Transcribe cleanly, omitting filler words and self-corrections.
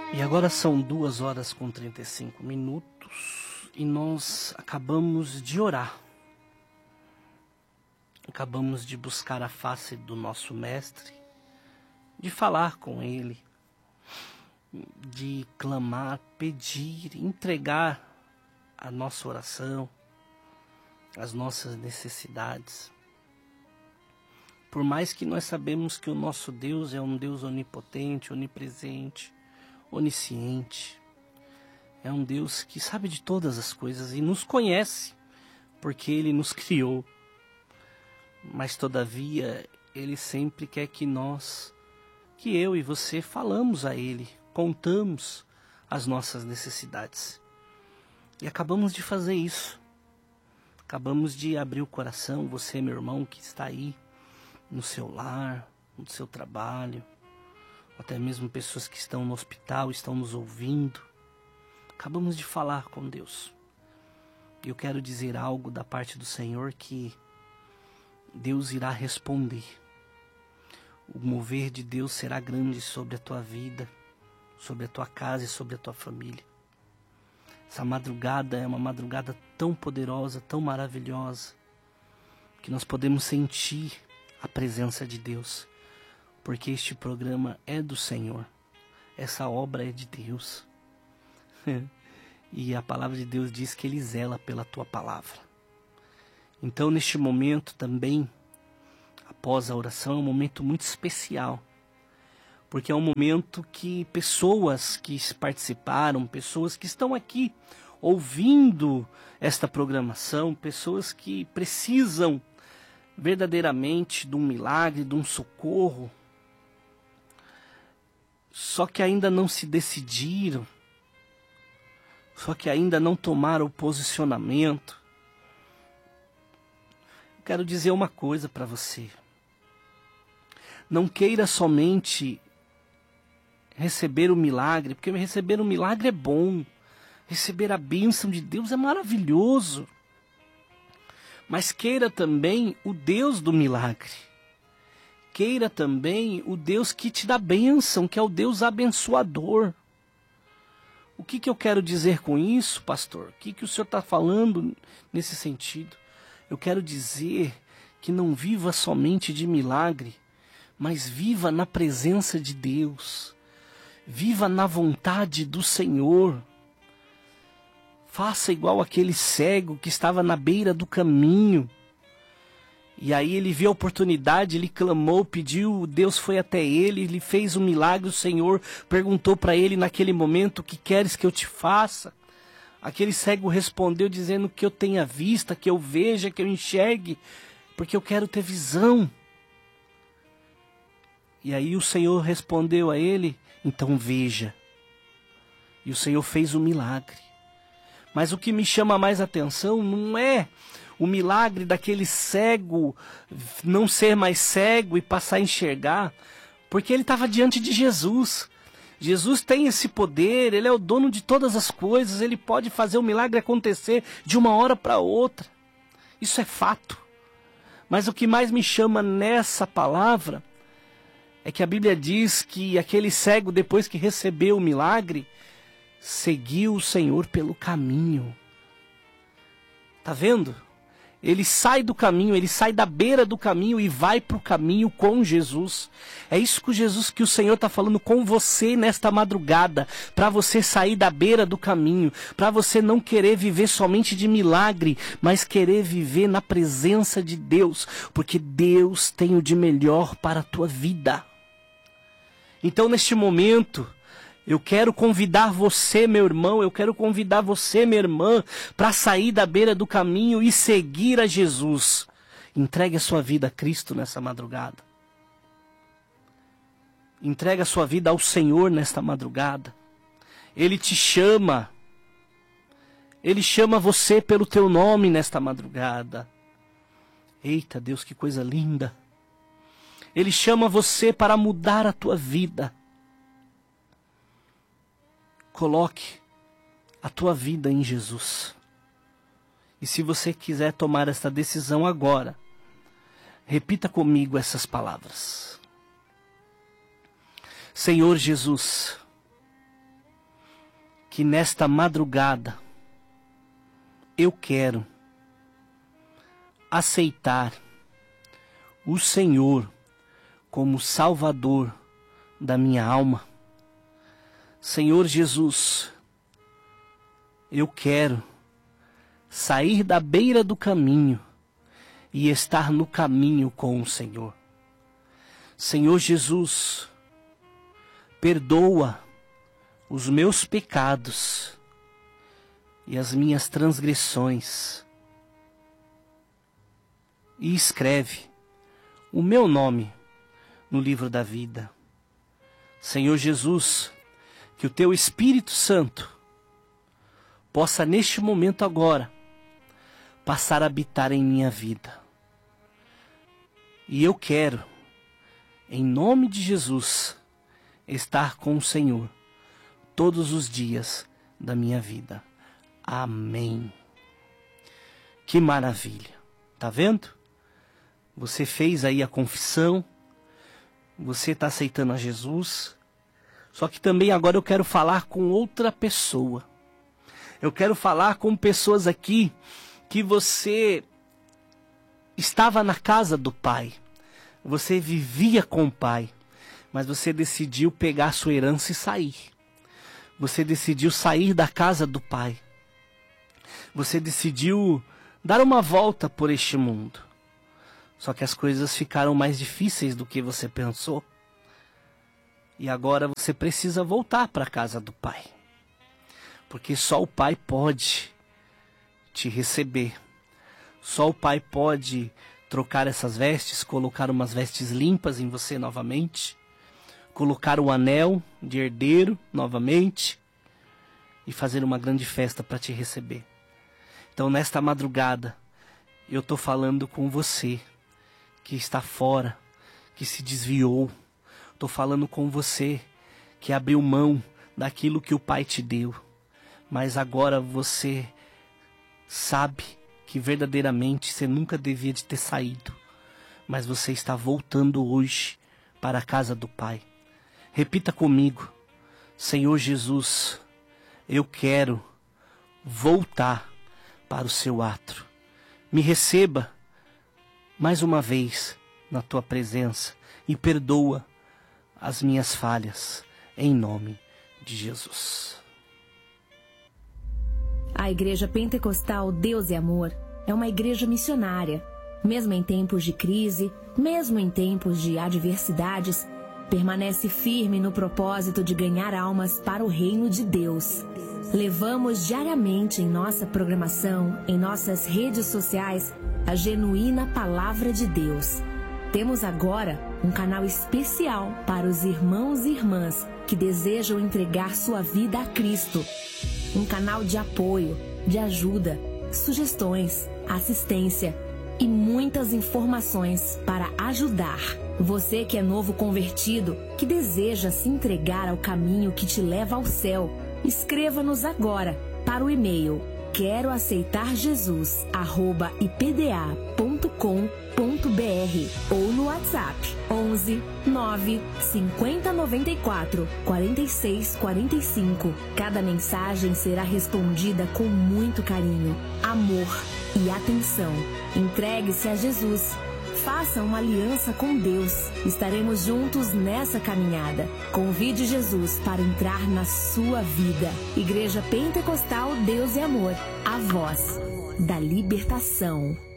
E agora são 2h35 e nós acabamos de orar. Acabamos de buscar a face do nosso Mestre, de falar com Ele, de clamar, pedir, entregar a nossa oração, as nossas necessidades. Por mais que nós sabemos que o nosso Deus é um Deus onipotente, onipresente, onisciente, é um Deus que sabe de todas as coisas e nos conhece, porque Ele nos criou. Mas todavia, Ele sempre quer que eu e você falamos a Ele, contamos as nossas necessidades. E acabamos de fazer isso. Acabamos de abrir o coração, você, meu irmão, que está aí no seu lar, no seu trabalho, até mesmo pessoas que estão no hospital, estão nos ouvindo. Acabamos de falar com Deus. E eu quero dizer algo da parte do Senhor que Deus irá responder. O mover de Deus será grande sobre a tua vida, sobre a tua casa e sobre a tua família. Essa madrugada é uma madrugada tão poderosa, tão maravilhosa, que nós podemos sentir a presença de Deus, porque este programa é do Senhor, essa obra é de Deus. E a palavra de Deus diz que Ele zela pela tua palavra. Então, neste momento também, após a oração, é um momento muito especial, porque é um momento que pessoas que participaram, pessoas que estão aqui ouvindo esta programação, pessoas que precisam verdadeiramente de um milagre, de um socorro, só que ainda não se decidiram, só que ainda não tomaram o posicionamento. Quero dizer uma coisa para você. Não queira somente receber o milagre, porque receber o milagre é bom. Receber a bênção de Deus é maravilhoso. Mas queira também o Deus do milagre. Queira também o Deus que te dá bênção, que é o Deus abençoador. O que eu quero dizer com isso, pastor? O que o senhor está falando nesse sentido? Eu quero dizer que não viva somente de milagre, mas viva na presença de Deus. Viva na vontade do Senhor. Faça igual aquele cego que estava na beira do caminho. E aí ele viu a oportunidade, ele clamou, pediu, Deus foi até ele, ele fez um milagre, o Senhor perguntou para ele naquele momento: o que queres que eu te faça? Aquele cego respondeu dizendo que eu tenha vista, que eu veja, que eu enxergue, porque eu quero ter visão. E aí o Senhor respondeu a ele: então veja. E o Senhor fez o milagre. Mas o que me chama mais atenção não é o milagre daquele cego não ser mais cego e passar a enxergar, porque ele estava diante de Jesus. Jesus tem esse poder, Ele é o dono de todas as coisas, Ele pode fazer o milagre acontecer de uma hora para outra. Isso é fato. Mas o que mais me chama nessa palavra é que a Bíblia diz que aquele cego, depois que recebeu o milagre, seguiu o Senhor pelo caminho. Tá vendo? Ele sai do caminho, ele sai da beira do caminho e vai para o caminho com Jesus. É isso que o Senhor está falando com você nesta madrugada, para você sair da beira do caminho, para você não querer viver somente de milagre, mas querer viver na presença de Deus, porque Deus tem o de melhor para a tua vida. Então, neste momento, eu quero convidar você, meu irmão, eu quero convidar você, minha irmã, para sair da beira do caminho e seguir a Jesus. Entregue a sua vida a Cristo nessa madrugada. Entregue a sua vida ao Senhor nesta madrugada. Ele te chama. Ele chama você pelo teu nome nesta madrugada. Eita Deus, que coisa linda. Ele chama você para mudar a tua vida. Coloque a tua vida em Jesus. E se você quiser tomar esta decisão agora, repita comigo essas palavras. Senhor Jesus, que nesta madrugada eu quero aceitar o Senhor como Salvador da minha alma. Senhor Jesus, eu quero sair da beira do caminho e estar no caminho com o Senhor. Senhor Jesus, perdoa os meus pecados e as minhas transgressões e escreve o meu nome no livro da vida. Senhor Jesus, que o Teu Espírito Santo possa neste momento agora passar a habitar em minha vida. E eu quero, em nome de Jesus, estar com o Senhor todos os dias da minha vida. Amém. Que maravilha. Tá vendo? Você fez aí a confissão, você está aceitando a Jesus, só que também agora eu quero falar com outra pessoa. Eu quero falar com pessoas aqui que você estava na casa do Pai, você vivia com o Pai, mas você decidiu pegar a sua herança e sair. Você decidiu sair da casa do Pai. Você decidiu dar uma volta por este mundo. Só que as coisas ficaram mais difíceis do que você pensou. E agora você precisa voltar para a casa do Pai. Porque só o Pai pode te receber. Só o Pai pode trocar essas vestes, colocar umas vestes limpas em você novamente. Colocar o anel de herdeiro novamente. E fazer uma grande festa para te receber. Então nesta madrugada, eu estou falando com você que está fora, que se desviou. Estou falando com você que abriu mão daquilo que o Pai te deu. Mas agora você sabe que verdadeiramente você nunca devia de ter saído. Mas você está voltando hoje para a casa do Pai. Repita comigo: Senhor Jesus, eu quero voltar para o seu átrio. Me receba mais uma vez na tua presença e perdoa as minhas falhas, em nome de Jesus. A Igreja Pentecostal Deus e Amor é uma igreja missionária. Mesmo em tempos de crise, mesmo em tempos de adversidades, permanece firme no propósito de ganhar almas para o reino de Deus. Levamos diariamente em nossa programação, em nossas redes sociais, a genuína Palavra de Deus. Temos agora um canal especial para os irmãos e irmãs que desejam entregar sua vida a Cristo. Um canal de apoio, de ajuda, sugestões, assistência e muitas informações para ajudar. Você que é novo convertido, que deseja se entregar ao caminho que te leva ao céu, escreva-nos agora para o e-mail queroaceitarjesus@ipda.com.br ou no WhatsApp 11 9 50 94 46 45. Cada mensagem será respondida com muito carinho, amor e atenção. Entregue-se a Jesus. Faça uma aliança com Deus. Estaremos juntos nessa caminhada. Convide Jesus para entrar na sua vida. Igreja Pentecostal Deus e Amor. A voz da libertação.